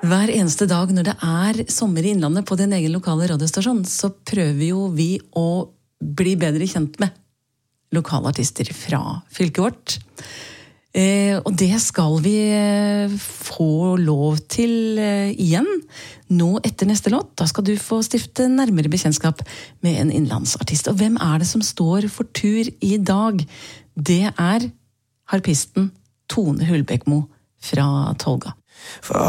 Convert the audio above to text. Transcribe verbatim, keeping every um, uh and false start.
Hver eneste dag når det er sommer i Innlandet på din egen lokale radiostasjon, så prøver jo vi å bli bedre kjent med lokalartister fra fylket vårt. Eh, og det skal vi få lov til eh, igjen nå etter neste låt. Da skal du få stifte nærmere bekjentskap med en innlandsartist. Og hvem er det som står for tur i dag? Det er harpisten Tone Hulbekmo fra Tolga.